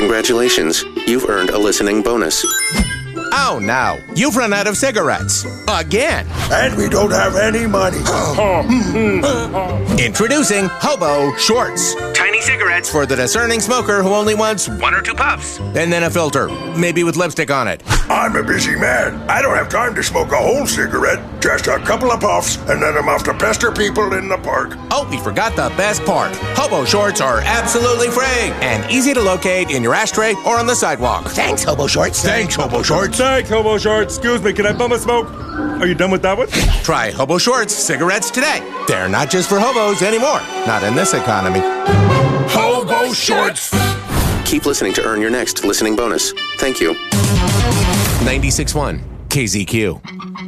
Congratulations, you've earned a listening bonus. Oh no, you've run out of cigarettes. Again. And we don't have any money. Introducing Hobo Shorts. Tiny cigarettes for the discerning smoker who only wants 1 or 2 puffs. And then a filter, maybe with lipstick on it. I'm a busy man. I don't have time to smoke a whole cigarette. Just a couple of puffs, and then I'm off to pester people in the park. Oh, we forgot the best part. Hobo Shorts are absolutely free and easy to locate in your ashtray or on the sidewalk. Thanks, Hobo Shorts. Thanks, Hobo Shorts. Thanks, Hobo Shorts. Excuse me, can I bum a smoke? Are you done with that one? Try Hobo Shorts cigarettes today. They're not just for hobos anymore. Not in this economy. Hobo Shorts. Keep listening to earn your next listening bonus. Thank you. 96.1 KZQ.